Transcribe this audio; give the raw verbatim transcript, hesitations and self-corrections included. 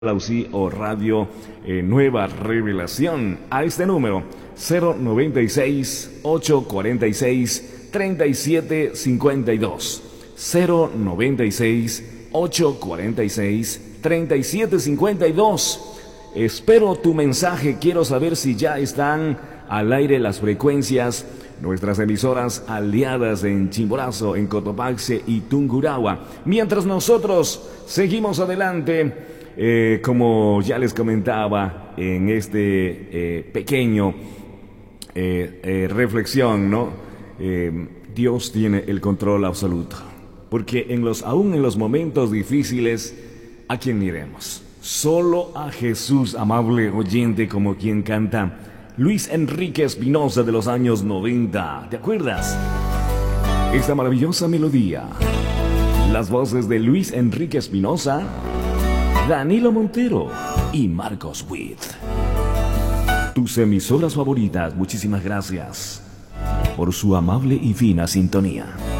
Lausí o Radio eh, Nueva Revelación a este número cero noventa y seis, ochocientos cuarenta y seis, treinta y siete cincuenta y dos cero noventa y seis, ochocientos cuarenta y seis, treinta y siete cincuenta y dos. Espero tu mensaje, quiero saber si ya están al aire las frecuencias, nuestras emisoras aliadas en Chimborazo, en Cotopaxi y Tungurahua. Mientras nosotros seguimos adelante, eh, como ya les comentaba en este eh, pequeño eh, eh, reflexión, ¿no? Eh, Dios tiene el control absoluto, porque en los, aún en los momentos difíciles, ¿a quién miremos? Solo a Jesús, amable oyente, como quien canta Luis Enrique Espinosa de los años noventa. ¿Te acuerdas? Esta maravillosa melodía. Las voces de Luis Enrique Espinosa, Danilo Montero y Marcos Witt. Tus emisoras favoritas, muchísimas gracias por su amable y fina sintonía.